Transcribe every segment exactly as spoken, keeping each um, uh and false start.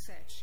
sete.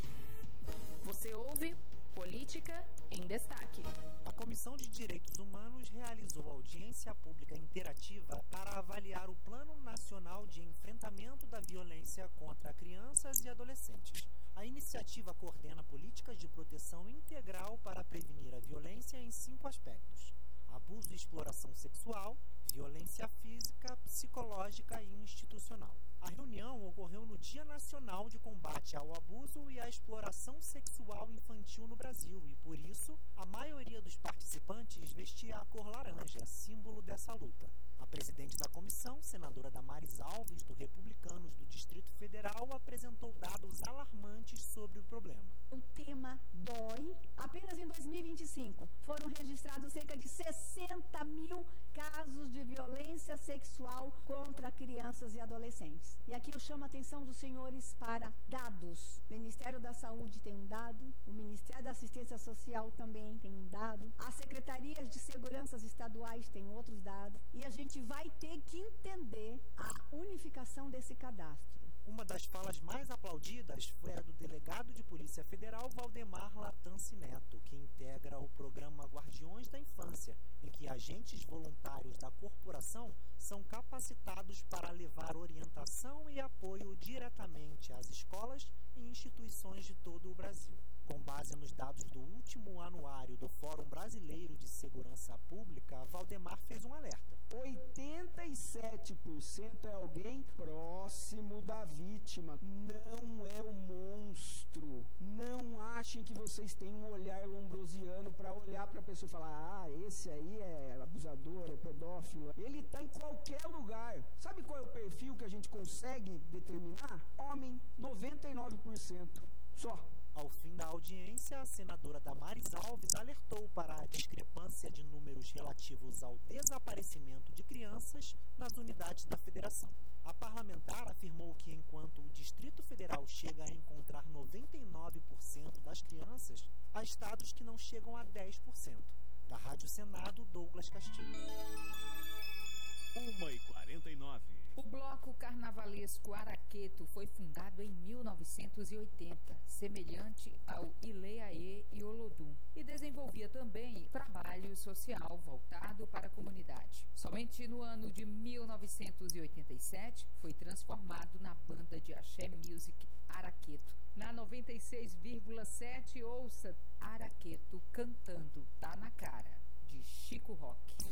Você ouve Política em Destaque. A Comissão de Direitos Humanos realizou audiência pública interativa para avaliar o Plano Nacional de Enfrentamento da Violência contra Crianças e Adolescentes. A iniciativa coordena políticas de proteção integral para prevenir a violência em cinco aspectos: abuso e exploração sexual, violência física, psicológica e institucional. A reunião ocorreu no Dia Nacional de Combate ao Abuso e à Exploração Sexual Infantil no Brasil e, por isso, a maioria dos participantes vestia a cor laranja, símbolo dessa luta. A presidente da comissão, senadora Damares Alves, do Republicanos do Distrito Federal, apresentou dados alarmantes sobre o problema. O tema dói. Apenas em dois mil e vinte e cinco foram registrados cerca de sessenta mil casos de violência sexual contra crianças e adolescentes. E aqui eu chamo a atenção dos senhores para dados. O Ministério da Saúde tem um dado, o Ministério da Assistência Social também tem um dado, as secretarias de seguranças estaduais têm outros dados, e a gente vai ter que entender a unificação desse cadastro. Uma das falas mais aplaudidas foi a do delegado de Polícia Federal, Valdemar Latance Neto, que integra o programa Guardiões da Infância, em que agentes voluntários da corporação são capacitados para levar orientação e apoio diretamente às escolas e instituições de todo o Brasil. Com base nos dados do último anuário do Fórum Brasileiro de Segurança Pública, Valdemar fez um alerta. oitenta e sete por cento é alguém próximo da vítima, não é um monstro. Não achem que vocês têm um olhar lombrosiano para olhar para a pessoa e falar: ah, esse aí é abusador, é pedófilo. Ele está em qualquer lugar. Sabe qual é o perfil que a gente consegue determinar? Homem, noventa e nove por cento só. Ao fim da audiência, a senadora Damares Alves alertou para a discrepância de números relativos ao desaparecimento de crianças nas unidades da federação. A parlamentar afirmou que, enquanto o Distrito Federal chega a encontrar noventa e nove por cento das crianças, há estados que não chegam a dez por cento. Da Rádio Senado, Douglas Castilho. uma e quarenta e nove. O bloco carnavalesco Araqueto foi fundado em mil novecentos e oitenta, semelhante ao Ileaê e Olodum, e desenvolvia também trabalho social voltado para a comunidade. Somente no ano de mil novecentos e oitenta e sete foi transformado na banda de axé music Araqueto. Na noventa e seis vírgula sete, ouça Araqueto cantando Tá na Cara, de Chico Rock.